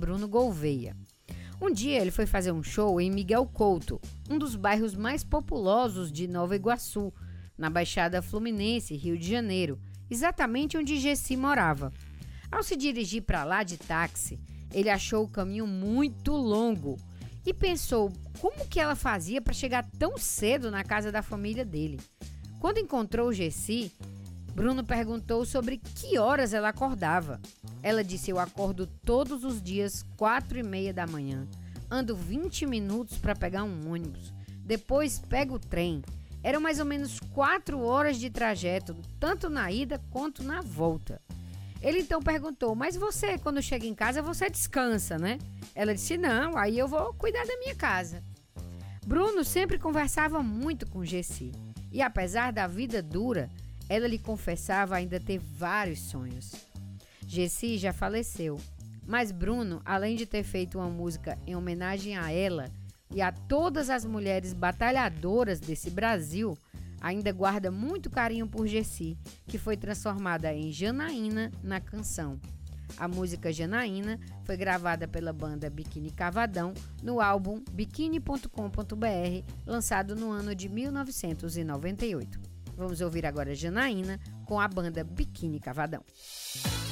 Bruno Gouveia. Um dia ele foi fazer um show em Miguel Couto, um dos bairros mais populosos de Nova Iguaçu, na Baixada Fluminense, Rio de Janeiro, exatamente onde Gessi morava. Ao se dirigir para lá de táxi, ele achou o caminho muito longo e pensou como que ela fazia para chegar tão cedo na casa da família dele. Quando encontrou Gessi, Bruno perguntou sobre que horas ela acordava. Ela disse: eu acordo todos os dias 4h30 da manhã. Ando 20 minutos para pegar um ônibus. Depois pego o trem. Eram mais ou menos 4 horas de trajeto, tanto na ida quanto na volta. Ele então perguntou: mas você, quando chega em casa, você descansa, né? Ela disse: não, aí eu vou cuidar da minha casa. Bruno sempre conversava muito com Gessi. E apesar da vida dura, ela lhe confessava ainda ter vários sonhos. Gessi já faleceu, mas Bruno, além de ter feito uma música em homenagem a ela e a todas as mulheres batalhadoras desse Brasil, ainda guarda muito carinho por Gessi, que foi transformada em Janaína na canção. A música Janaína foi gravada pela banda Biquíni Cavadão no álbum biquini.com.br, lançado no ano de 1998. Vamos ouvir agora Janaína com a banda Biquíni Cavadão.